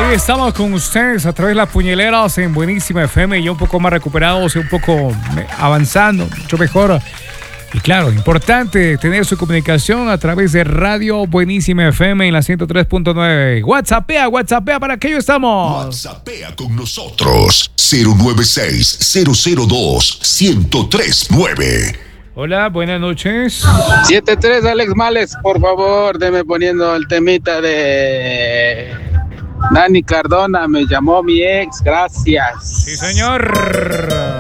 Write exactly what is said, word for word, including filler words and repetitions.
Ahí estamos con ustedes a través de las puñaleras en Buenísima F M, ya un poco más recuperados y un poco avanzando, mucho mejor. Y claro, importante tener su comunicación a través de Radio Buenísima F M en la ciento tres punto nueve. WhatsAppea, WhatsAppea, ¿para qué estamos? WhatsAppea con nosotros. cero nueve seis, cero cero dos, uno cero tres nueve. Hola, buenas noches. siete tres, Alex Males, por favor, deme poniendo el temita de Dani Cardona, me llamó mi ex, gracias. Sí, señor.